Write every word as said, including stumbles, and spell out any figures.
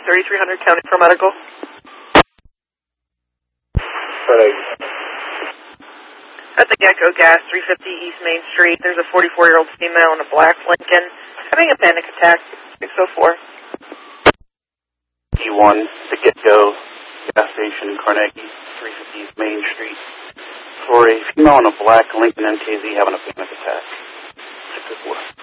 thirty-three hundred County for medical. Right. At the Gecko Gas, three fifty East Main Street, there's a forty-four-year-old female in a black Lincoln having a panic attack. six oh four. E one, the Gecko Gas Station, Carnegie, three fifty East Main Street. For a female in a black Lincoln N K Z having a panic attack. six oh four.